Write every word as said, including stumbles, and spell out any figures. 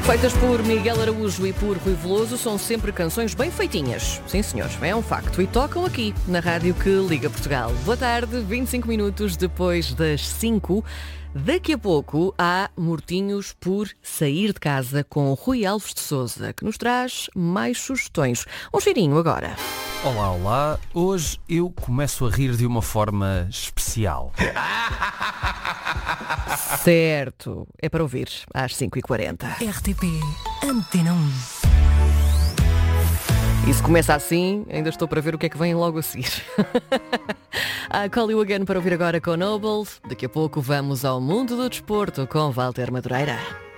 Feitas por Miguel Araújo e por Rui Veloso, são sempre canções bem feitinhas. Sim, senhores, é um facto. E tocam aqui, na rádio que liga Portugal. Boa tarde, vinte e cinco minutos depois das cinco. Daqui a pouco há Mortinhos por Sair de Casa com Rui Alves de Sousa, que nos traz mais sugestões. Um cheirinho agora. Olá, olá. Hoje eu começo a rir de uma forma especial. Certo. É para ouvir às cinco e quarenta. R T P Antena um. E se começa assim, ainda estou para ver o que é que vem logo a seguir. Há Call You Again para ouvir agora com Noble. Daqui a pouco vamos ao mundo do desporto com Walter Madureira.